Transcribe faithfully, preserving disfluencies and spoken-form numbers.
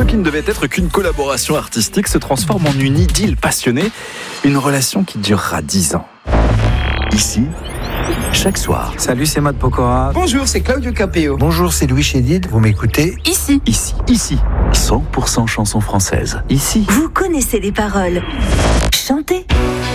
Ce qui ne devait être qu'une collaboration artistique se transforme en une idylle passionnée, une relation qui durera dix ans. Ici, chaque soir. Salut, c'est Matt Pokora. Bonjour, c'est Claudio Capéo. Bonjour, c'est Louis Chédid. Vous m'écoutez ? Ici. Ici. Ici. cent pour cent chansons françaises. Ici. Vous connaissez les paroles. Chantez.